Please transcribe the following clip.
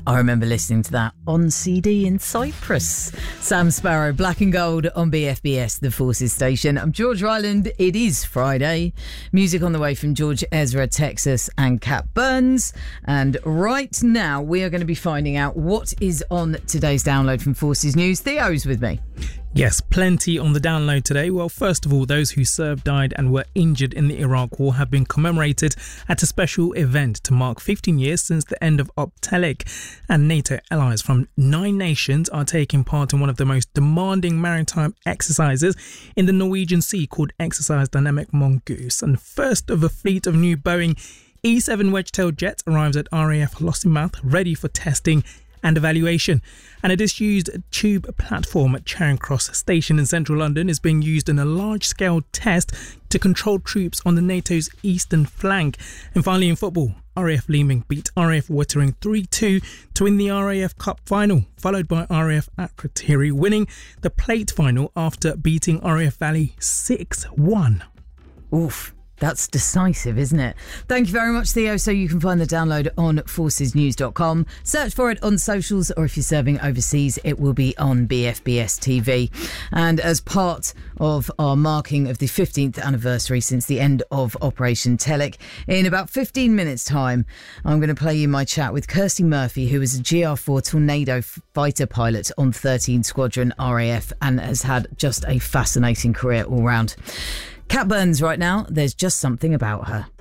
I remember listening to that on CD in Cyprus. Sam Sparrow, Black and Gold on BFBS, the Forces station. I'm George Ryland. It is Friday. Music on the way from George Ezra, Texas, and Cat Burns. And right now, we are going to be finding out what is on today's download from Forces News. Theo's with me. Yes, plenty on the download today. Well, first of all, those who served, died and were injured in the Iraq War have been commemorated at a special event to mark 15 years since the end of Op Telic. And NATO allies from 9 nations are taking part in one of the most demanding maritime exercises in the Norwegian Sea called Exercise Dynamic Mongoose. And first of a fleet of new Boeing E-7 Wedgetail jets arrives at RAF Lossiemouth, ready for testing and evaluation. And a disused tube platform at Charing Cross Station in central London is being used in a large-scale test to control troops on the NATO's eastern flank. And finally in football, RAF Leeming beat RAF Wettering 3-2 to win the RAF Cup final, followed by RAF Akrotiri winning the plate final after beating RAF Valley 6-1. Oof. That's decisive, isn't it? Thank you very much, Theo. So you can find the download on forcesnews.com. Search for it on socials, or if you're serving overseas, it will be on BFBS TV. And as part of our marking of the 15th anniversary since the end of Operation Telic, in about 15 minutes' time, I'm going to play you my chat with Kirsty Murphy, who is a GR4 Tornado fighter pilot on 13 Squadron RAF and has had just a fascinating career all round. Cat Burns right now, there's just something about her.